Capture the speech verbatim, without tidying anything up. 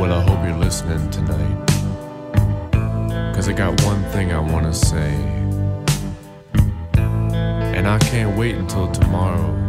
Well, I hope you're listening tonight, 'cause I got one thing I wanna say, and I can't wait until tomorrow